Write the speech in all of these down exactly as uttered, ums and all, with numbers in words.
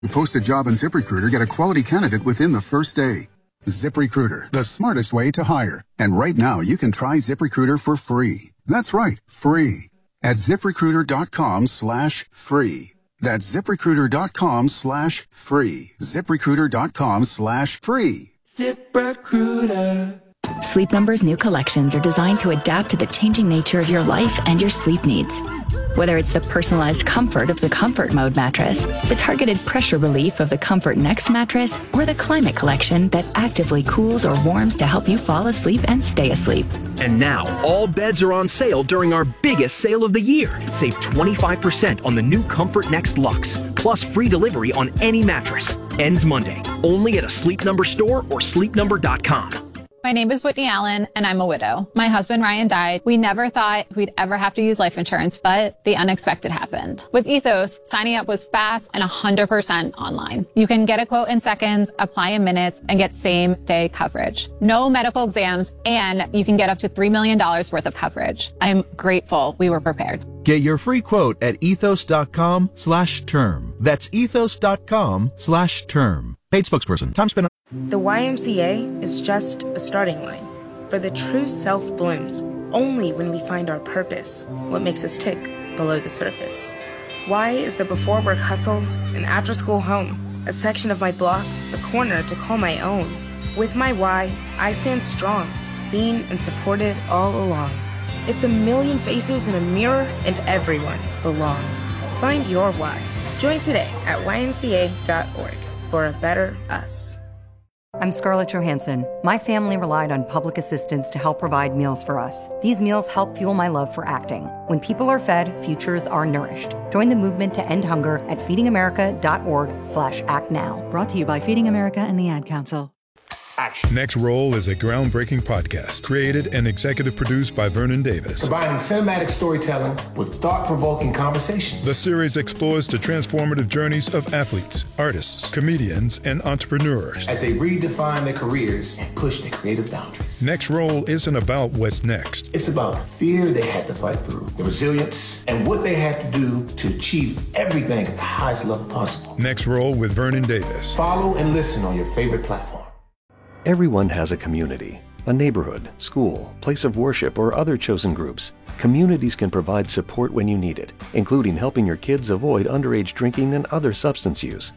You post a job on ZipRecruiter, get a quality candidate within the first day. ZipRecruiter, the smartest way to hire. And right now, you can try ZipRecruiter for free. That's right, free. At ZipRecruiter.com slash free. That's ZipRecruiter.com slash free. ZipRecruiter.com slash free. ZipRecruiter. Sleep Number's new collections are designed to adapt to the changing nature of your life and your sleep needs. Whether it's the personalized comfort of the Comfort Mode mattress, the targeted pressure relief of the Comfort Next mattress, or the Climate Collection that actively cools or warms to help you fall asleep and stay asleep. And now, all beds are on sale during our biggest sale of the year. Save twenty-five percent on the new Comfort Next Luxe, plus free delivery on any mattress. Ends Monday, only at a Sleep Number store or sleep number dot com. My name is Whitney Allen, and I'm a widow. My husband, Ryan, died. We never thought we'd ever have to use life insurance, but the unexpected happened. With Ethos, signing up was fast and one hundred percent online. You can get a quote in seconds, apply in minutes, and get same-day coverage. No medical exams, and you can get up to three million dollars worth of coverage. I'm grateful we were prepared. Get your free quote at ethos.com slash term. That's ethos.com slash term. Paid spokesperson. Time spent. The Y M C A is just a starting line, for the true self blooms only when we find our purpose, what makes us tick below the surface. Y is the before work hustle, an after school home, a section of my block, a corner to call my own. With my Y, I stand strong, seen and supported all along. It's a million faces in a mirror, and everyone belongs. Find your Y. Join today at Y M C A dot org for a better us. I'm Scarlett Johansson. My family relied on public assistance to help provide meals for us. These meals help fuel my love for acting. When people are fed, futures are nourished. Join the movement to end hunger at feedingamerica.org slash act now. Brought to you by Feeding America and the Ad Council. Action. Next Roll is a groundbreaking podcast created and executive produced by Vernon Davis. Combining cinematic storytelling with thought-provoking conversations. The series explores the transformative journeys of athletes, artists, comedians, and entrepreneurs as they redefine their careers and push their creative boundaries. Next Roll isn't about what's next. It's about the fear they had to fight through, the resilience, and what they had to do to achieve everything at the highest level possible. Next Roll with Vernon Davis. Follow and listen on your favorite platform. Everyone has a community, a neighborhood, school, place of worship, or other chosen groups. Communities can provide support when you need it, including helping your kids avoid underage drinking and other substance use.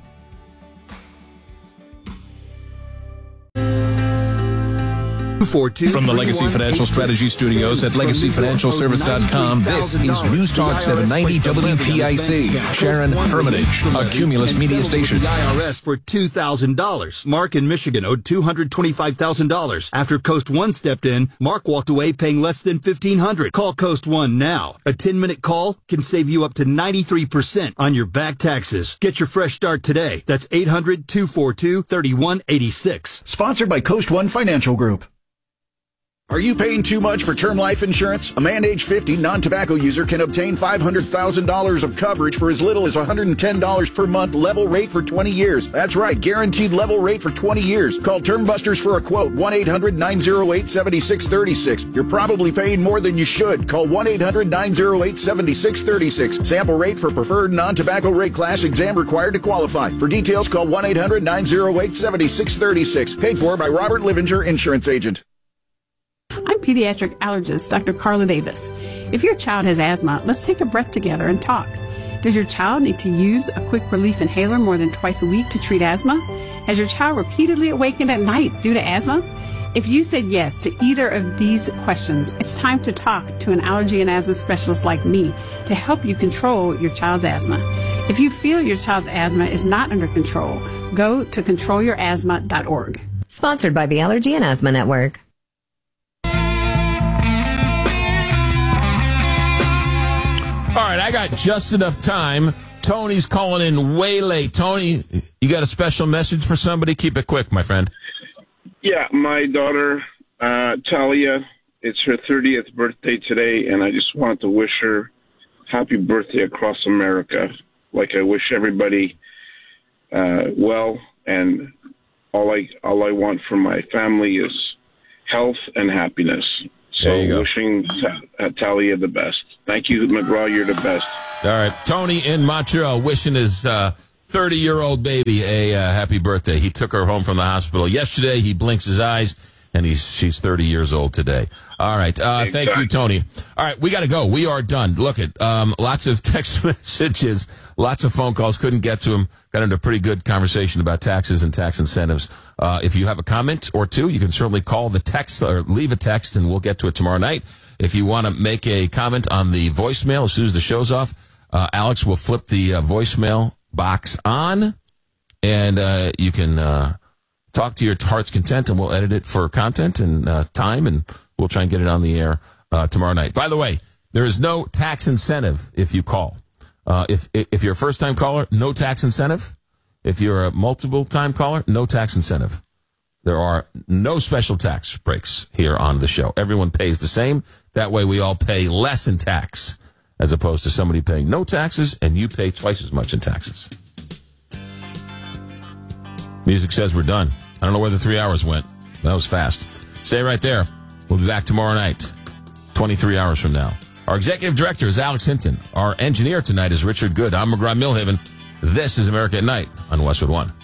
From the Legacy Financial Strategy Studios at legacy financial service dot com, this is News Talk seven ninety W P I C. Sharon Hermitage, a Cumulus media station. The I R S for two thousand dollars. Mark in Michigan owed two hundred twenty-five thousand dollars. After Coast One stepped in, Mark walked away paying less than fifteen hundred dollars. Call Coast One now. A ten-minute call can save you up to ninety-three percent on your back taxes. Get your fresh start today. That's eight hundred, two four two, three one eight six. Sponsored by Coast One Financial Group. Are you paying too much for term life insurance? A man age fifty non-tobacco user can obtain five hundred thousand dollars of coverage for as little as one hundred ten dollars per month, level rate for twenty years. That's right, guaranteed level rate for twenty years. Call Term Busters for a quote, one eight hundred, nine oh eight, seven six three six. You're probably paying more than you should. Call one eight hundred, nine oh eight, seven six three six. Sample rate for preferred non-tobacco rate class, exam required to qualify. For details, call one eight hundred, nine oh eight, seven six three six. Paid for by Robert Livinger, Insurance Agent. I'm pediatric allergist Doctor Carla Davis. If your child has asthma, let's take a breath together and talk. Does your child need to use a quick relief inhaler more than twice a week to treat asthma? Has your child repeatedly awakened at night due to asthma? If you said yes to either of these questions, it's time to talk to an allergy and asthma specialist like me to help you control your child's asthma. If you feel your child's asthma is not under control, go to control your asthma dot org. Sponsored by the Allergy and Asthma Network. All right, I got just enough time. Tony's calling in way late. Tony, you got a special message for somebody? Keep it quick, my friend. Yeah, my daughter, uh, Talia, it's her thirtieth birthday today, and I just want to wish her happy birthday across America. Like I wish everybody uh, well, and all I all I want for my family is health and happiness. So wishing Ta- Talia the best. Thank you, McGraw. You're the best. All right. Tony in Montreal wishing his uh, thirty-year-old baby a uh, happy birthday. He took her home from the hospital yesterday. He blinks his eyes, and he's she's thirty years old today. All right. Uh, exactly. Thank you, Tony. All right, we got to go. We are done. Look at um, lots of text messages, lots of phone calls. Couldn't get to them. Got into a pretty good conversation about taxes and tax incentives. Uh, if you have a comment or two, you can certainly call the text or leave a text, and we'll get to it tomorrow night. If you want to make a comment on the voicemail as soon as the show's off, uh, Alex will flip the uh, voicemail box on, and uh, you can uh, talk to your heart's content, and we'll edit it for content and uh, time, and we'll try and get it on the air uh, tomorrow night. By the way, there is no tax incentive if you call. Uh, if if you're a first-time caller, no tax incentive. If you're a multiple-time caller, no tax incentive. There are no special tax breaks here on the show. Everyone pays the same. That way we all pay less in tax, as opposed to somebody paying no taxes and you pay twice as much in taxes. Music says we're done. I don't know where the three hours went. That was fast. Stay right there. We'll be back tomorrow night, twenty-three hours from now. Our executive director is Alex Hinton. Our engineer tonight is Richard Good. I'm McGraw Milhaven. This is America at Night on Westwood One.